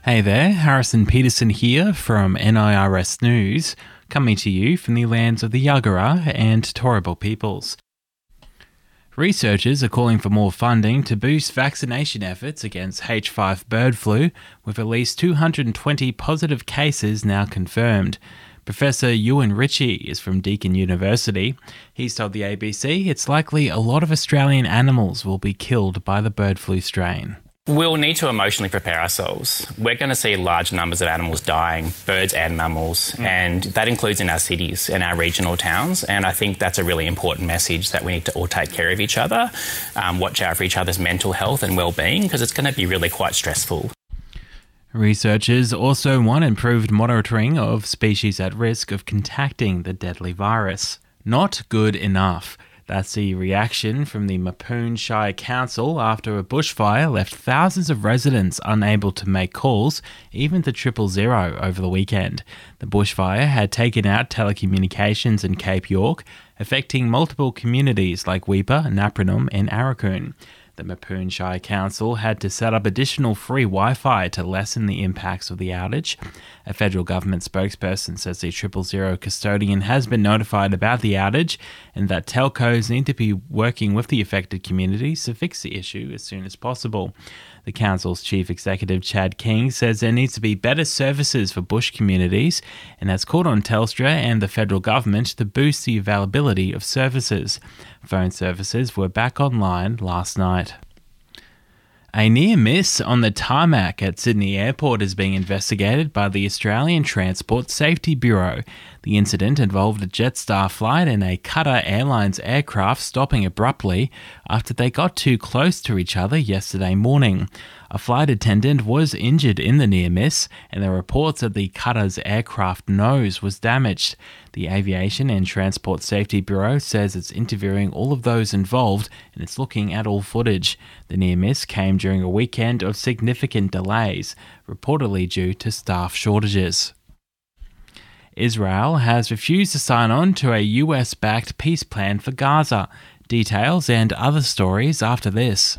Hey there, Harrison Peterson here from NIRS News, coming to you from the lands of the Yagara and Turrbal peoples. Researchers are calling for more funding to boost vaccination efforts against H5 bird flu, with at least 220 positive cases now confirmed. Professor Ewan Ritchie is from Deakin University. He's told the ABC it's likely a lot of Australian animals will be killed by the bird flu strain. We'll need to emotionally prepare ourselves. We're going to see large numbers of animals dying, birds and mammals, and that includes in our cities and our regional towns. And I think that's a really important message that we need to all take care of each other, watch out for each other's mental health and well-being, because it's going to be really quite stressful. Researchers also want improved monitoring of species at risk of contacting the deadly virus. Not good enough. That's the reaction from the Mapoon Shire Council after a bushfire left thousands of residents unable to make calls, even to 000 over the weekend. The bushfire had taken out telecommunications in Cape York, affecting multiple communities like Weipa, Napranum and Aurukun. The Mapoon Shire Council had to set up additional free Wi-Fi to lessen the impacts of the outage. A federal government spokesperson says the 000 custodian has been notified about the outage and that telcos need to be working with the affected communities to fix the issue as soon as possible. The council's chief executive, Chad King, says there needs to be better services for bush communities and has called on Telstra and the federal government to boost the availability of services. Phone services were back online last night. A near miss on the tarmac at Sydney Airport is being investigated by the Australian Transport Safety Bureau. The incident involved a Jetstar flight and a Qatar Airlines aircraft stopping abruptly after they got too close to each other yesterday morning. A flight attendant was injured in the near miss, and there are reports that the Qatar's aircraft nose was damaged. The Aviation and Transport Safety Bureau says it's interviewing all of those involved and it's looking at all footage. The near miss came during a weekend of significant delays, reportedly due to staff shortages. Israel has refused to sign on to a US-backed peace plan for Gaza. Details and other stories after this.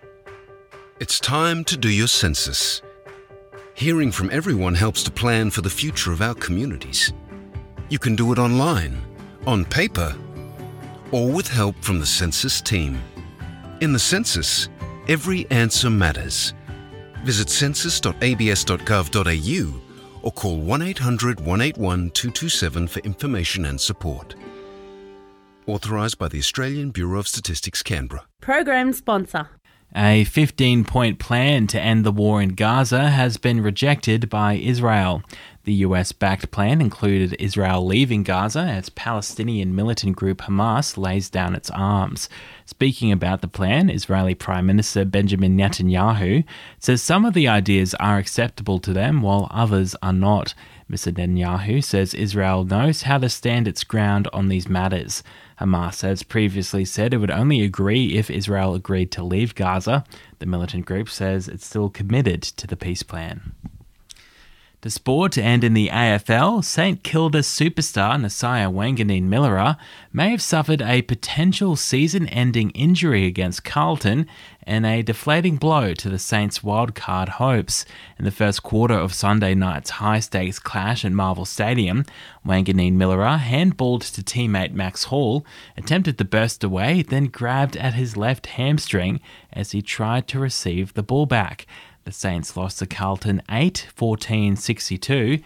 It's time to do your census. Hearing from everyone helps to plan for the future of our communities. You can do it online, on paper, or with help from the census team. In the census, every answer matters. Visit census.abs.gov.au or call 1-800-181-227 for information and support. Authorised by the Australian Bureau of Statistics, Canberra. Program sponsor. A 15-point plan to end the war in Gaza has been rejected by Israel. The US-backed plan included Israel leaving Gaza as Palestinian militant group Hamas lays down its arms. Speaking about the plan, Israeli Prime Minister Benjamin Netanyahu says some of the ideas are acceptable to them while others are not. Mr. Netanyahu says Israel knows how to stand its ground on these matters. Hamas has previously said it would only agree if Israel agreed to leave Gaza. The militant group says it's still committed to the peace plan. To sport, and in the AFL, St Kilda superstar Nasiah Wanganeen-Milera may have suffered a potential season-ending injury against Carlton and a deflating blow to the Saints' wildcard hopes. In the first quarter of Sunday night's high-stakes clash at Marvel Stadium, Wanganeen-Milera handballed to teammate Max Hall, attempted to burst away, then grabbed at his left hamstring as he tried to receive the ball back. The Saints lost to Carlton 8-14-62 to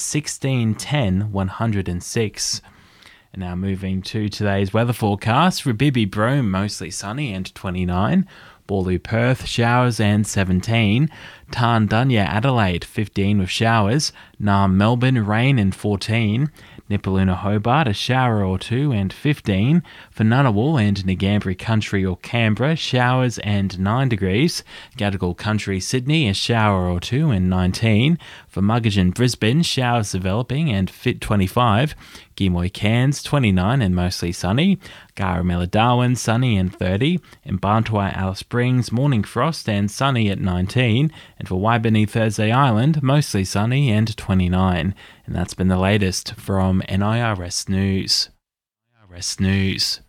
16-10-106. And now moving to today's weather forecast. Rabibi Broome, mostly sunny and 29. Boorloo Perth, showers and 17. Tarn-Dunya Adelaide, 15 with showers. Naarm Melbourne, rain and 14. Nipaluna Hobart, a shower or two and 15. For Ngunnawal and Ngambri Country or Canberra, showers and 9 degrees. Gadigal Country Sydney, a shower or two and 19. For Muggeridge Brisbane, showers developing and 25. Gimoy Cairns, 29 and mostly sunny. Garamela Darwin, sunny and 30. In Barntwai Alice Springs, morning frost and sunny at 19. And for Waibini Thursday Island, mostly sunny and 29. And that's been the latest from NIRS News. NIRS News.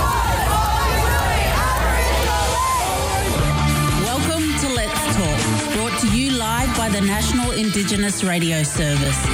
Welcome to Let's Talk. Brought to you live by the National Indigenous Radio Service.